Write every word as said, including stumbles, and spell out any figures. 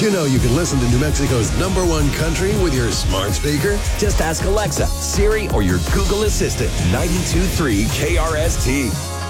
you know you can listen to New Mexico's number one country with your smart speaker? Just ask Alexa, Siri, or your Google Assistant. ninety-two point three K R S T.